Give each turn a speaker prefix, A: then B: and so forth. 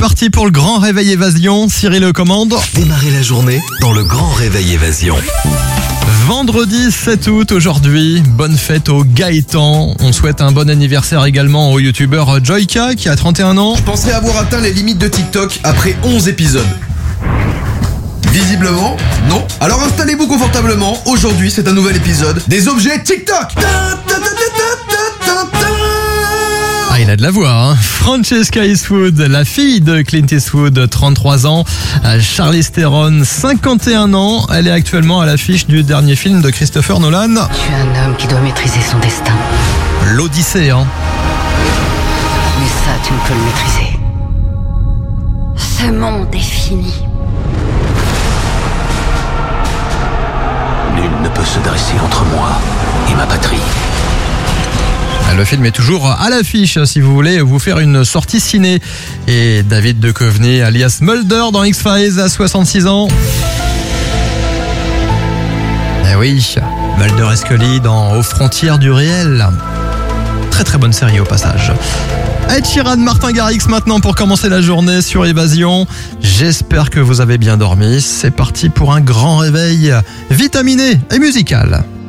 A: parti pour le grand réveil évasion. Cyril le commande.
B: Démarrez la journée dans le grand réveil évasion.
A: Vendredi 7 août aujourd'hui, bonne fête au Gaëtan. On souhaite un bon anniversaire également au youtubeur Joyka qui a 31 ans.
C: Je pensais avoir atteint les limites de TikTok après 11 épisodes. Visiblement, non. Alors installez-vous confortablement. Aujourd'hui, c'est un nouvel épisode des objets TikTok.
A: Ah, il a de la voix, hein. Francesca Eastwood, la fille de Clint Eastwood, 33 ans. Charlize Theron, 51 ans. Elle est actuellement à l'affiche du dernier film de Christopher Nolan.
D: Je suis un homme qui doit maîtriser son destin.
A: L'Odyssée, hein.
D: Mais ça, tu ne peux le maîtriser. Ce monde est fini.
B: Nul ne peut se dresser entre moi et ma patrie.
A: Le film est toujours à l'affiche si vous voulez vous faire une sortie ciné. Et David Duchovny, alias Mulder dans X-Files, à 66 ans. Eh oui, Mulder et Scully dans Aux frontières du réel. Très très bonne série au passage. Ed Sheeran, Martin Garrix maintenant pour commencer la journée sur Évasion. J'espère que vous avez bien dormi. C'est parti pour un grand réveil vitaminé et musical.